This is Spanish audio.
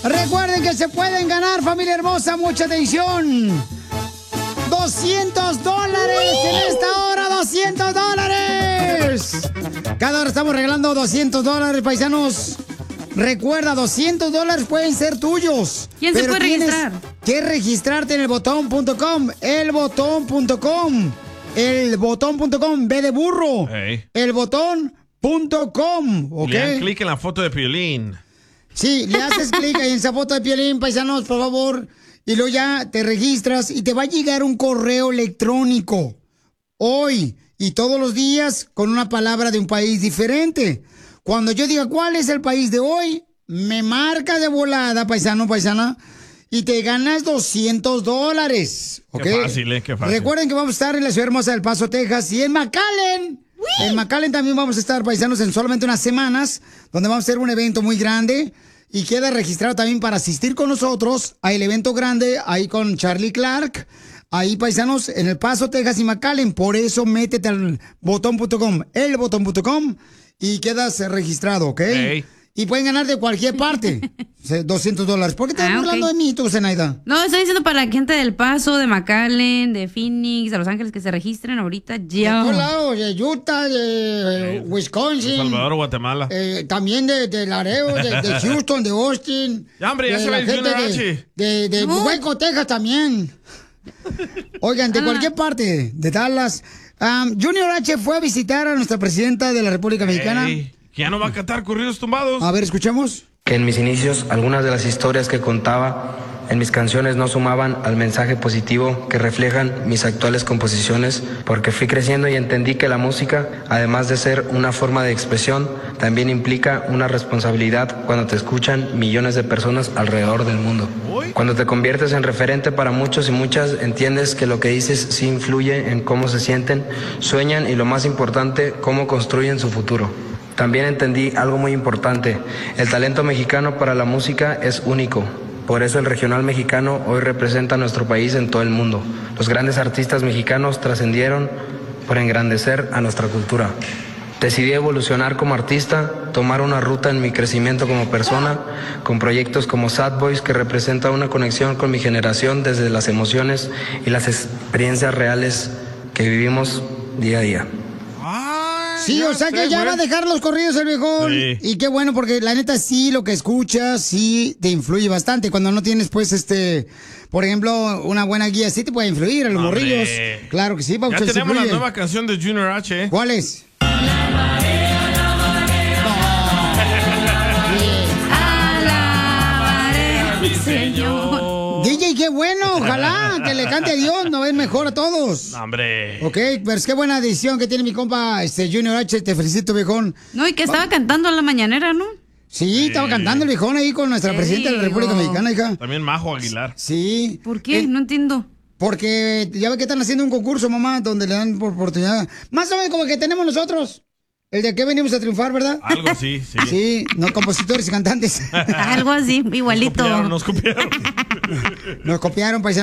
Recuerden que se pueden ganar, familia hermosa, mucha atención. $200 en esta hora, $200. Cada hora estamos regalando $200, paisanos. Recuerda, $200 pueden ser tuyos. ¿Quién se puede registrar? Que registrarte en elbotón.com, elbotón.com, elbotón.com, B de burro, elbotón.com, ¿ok? Le dan clic en la foto de Piolín. Sí, le haces clic ahí en esa foto de Piolín, paisanos, por favor, y luego ya te registras y te va a llegar un correo electrónico hoy y todos los días con una palabra de un país diferente. Cuando yo diga cuál es el país de hoy, me marca de volada, paisano, paisana, y te ganas $200, ¿ok? Qué fácil, qué fácil. Recuerden que vamos a estar en la ciudad hermosa del Paso, Texas, y en McAllen. En McAllen también vamos a estar, paisanos, en solamente unas semanas, donde vamos a hacer un evento muy grande. Y queda registrado también para asistir con nosotros al evento grande, ahí con Charlie Clark. Ahí, paisanos, en El Paso, Texas y McAllen. Por eso, métete al botón.com, elbotón.com, y quedas registrado, ¿ok? Hey. Y pueden ganar de cualquier parte. $200. ¿Por qué estás burlando de mí, tú, Zenaida? No, estoy diciendo para la gente del Paso, de McAllen, de Phoenix, de Los Ángeles, que se registren ahorita ya. De todos lados, de Utah, de Wisconsin. El Salvador, Guatemala. También de Laredo, de Houston, de Austin. Ya, hombre, ya se va el Junior H. De Hueco, Texas también. Oigan, de cualquier parte, de Dallas. Junior H fue a visitar a nuestra presidenta de la República Mexicana. Que ya no va a cantar corridos tumbados. A ver, escuchemos. Que en mis inicios algunas de las historias que contaba en mis canciones no sumaban al mensaje positivo que reflejan mis actuales composiciones, porque fui creciendo y entendí que la música, además de ser una forma de expresión, también implica una responsabilidad cuando te escuchan millones de personas alrededor del mundo. Cuando te conviertes en referente para muchos y muchas, entiendes que lo que dices sí influye en cómo se sienten, sueñan y, lo más importante, cómo construyen su futuro. También entendí algo muy importante: el talento mexicano para la música es único. Por eso el regional mexicano hoy representa a nuestro país en todo el mundo. Los grandes artistas mexicanos trascendieron por engrandecer a nuestra cultura. Decidí evolucionar como artista, tomar una ruta en mi crecimiento como persona, con proyectos como Sad Boys, que representa una conexión con mi generación desde las emociones y las experiencias reales que vivimos día a día. Sí, o sea que ya va a dejar los corridos el viejón. Sí. Y qué bueno, porque la neta sí, lo que escuchas sí te influye bastante. Cuando no tienes, pues, por ejemplo, una buena guía, sí te puede influir a los morrillos. Claro que sí, Ya Pauchón, tenemos la nueva canción de Junior H. ¿Cuál es? Alabaré, mi Señor. DJ, qué bueno, ojalá que le cante a Dios, no es mejor a todos. No, hombre. Ok, pero es qué buena decisión que tiene mi compa Junior H, te felicito, viejón. No, y que estaba cantando a la mañanera, ¿no? Sí, estaba cantando el viejón ahí con nuestra presidenta de la República Mexicana, hija. También Majo Aguilar. Sí. ¿Por qué? No entiendo. Porque ya ve que están haciendo un concurso, mamá, donde le dan por oportunidad. Más o menos como el que tenemos nosotros. El de que venimos a triunfar, ¿verdad? Algo así, sí. Sí, no, compositores y cantantes. Algo así, igualito. Nos copiaron. Nos copiaron, paisanos.